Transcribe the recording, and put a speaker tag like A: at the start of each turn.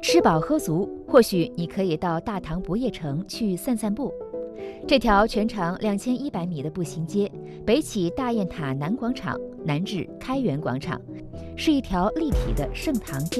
A: 吃饱喝足，或许你可以到大唐不夜城去散散步。这条全长2100米的步行街，北起大雁塔南广场，南至开元广场，是一条立体的盛唐街。